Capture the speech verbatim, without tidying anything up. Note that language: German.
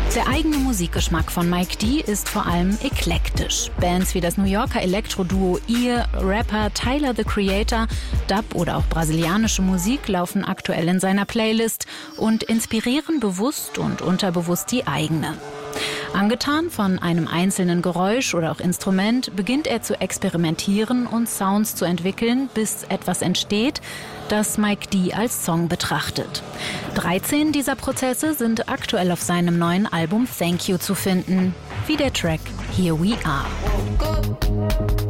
Der eigene Musikgeschmack von Mike D ist vor allem eklektisch. Bands wie das New Yorker Elektro-Duo Ear, Rapper Tyler, the Creator, Dub oder auch brasilianische Musik laufen aktuell in seiner Playlist und inspirieren bewusst und unterbewusst die eigene. Angetan von einem einzelnen Geräusch oder auch Instrument beginnt er zu experimentieren und Sounds zu entwickeln, bis etwas entsteht, das Mike D als Song betrachtet. dreizehn dieser Prozesse sind aktuell auf seinem neuen Album Thank You zu finden, wie der Track Here We Are.